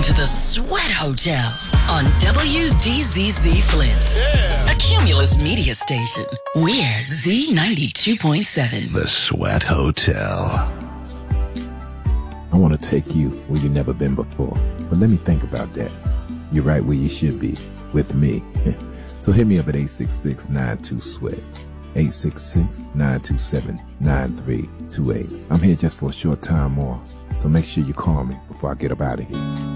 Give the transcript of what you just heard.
to the Sweat Hotel on WDZZ Flint, a Cumulus media station. We're Z92.7. The Sweat Hotel. I want to take you where you've never been before, but let me think about that. You're right where you should be, with me. So hit me up at 866-92-SWEAT, 866-927-9328. I'm here just for a short time more, so make sure you call me before I get up out of here.